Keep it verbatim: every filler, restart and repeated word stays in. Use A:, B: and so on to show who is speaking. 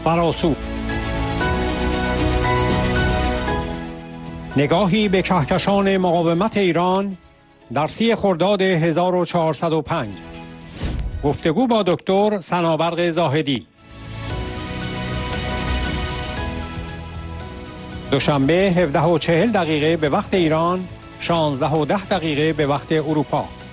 A: فراسو. نگاهی به کهکشان مقاومت ایران در سی خرداد هزار و چهارصد و پنج. گفتگو با دکتر سنابرق زاهدی. دوشنبه هفده و چهل دقیقه به وقت ایران، شانزده و ده دقیقه به وقت اروپا.